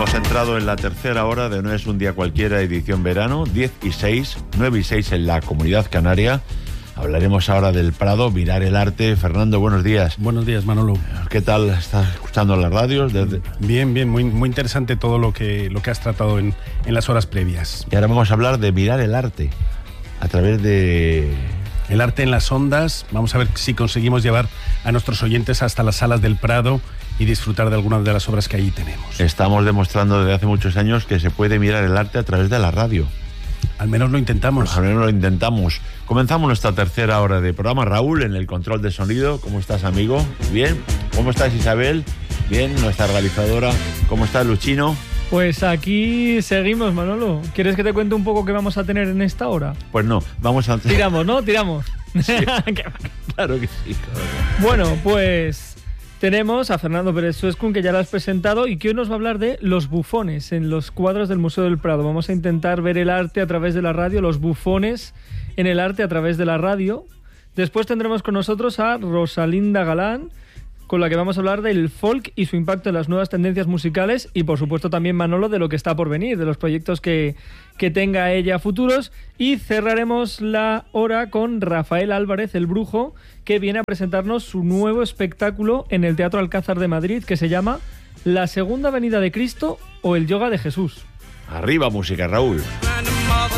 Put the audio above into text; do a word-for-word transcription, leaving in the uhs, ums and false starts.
Hemos entrado en la tercera hora de No es un día cualquiera, edición verano, diez y seis, nueve y seis en la Comunidad Canaria. Hablaremos ahora del Prado, mirar el arte. Fernando, buenos días. Buenos días, Manolo. ¿Qué tal? ¿Estás escuchando las radios? Desde... Bien, bien, muy, muy interesante todo lo que, lo que has tratado en, en las horas previas. Y ahora vamos a hablar de mirar el arte a través de... El arte en las ondas. Vamos a ver si conseguimos llevar a nuestros oyentes hasta las salas del Prado y disfrutar de algunas de las obras que allí tenemos. Estamos demostrando desde hace muchos años que se puede mirar el arte a través de la radio. Al menos lo intentamos. Al menos lo intentamos. Comenzamos nuestra tercera hora de programa. Raúl, en el control de sonido. ¿Cómo estás, amigo? Bien. ¿Cómo estás, Isabel? Bien. Nuestra realizadora. ¿Cómo estás, Luchino? Pues aquí seguimos, Manolo. ¿Quieres que te cuente un poco qué vamos a tener en esta hora? Pues no, vamos a... Tiramos, ¿no? Tiramos. Sí. Claro que sí. Claro. Bueno, pues... Tenemos a Fernando Pérez Suescun, que ya lo has presentado, y que hoy nos va a hablar de los bufones en los cuadros del Museo del Prado. Vamos a intentar ver el arte a través de la radio, los bufones en el arte a través de la radio. Después tendremos con nosotros a Rosalinda Galán, con la que vamos a hablar del folk y su impacto en las nuevas tendencias musicales, y por supuesto también, Manolo, de lo que está por venir, de los proyectos que, que tenga ella futuros. Y cerraremos la hora con Rafael Álvarez, el brujo, que viene a presentarnos su nuevo espectáculo en el Teatro Alcázar de Madrid, que se llama La Segunda Venida de Cristo o el Yoga de Jesús. Arriba música, Raúl.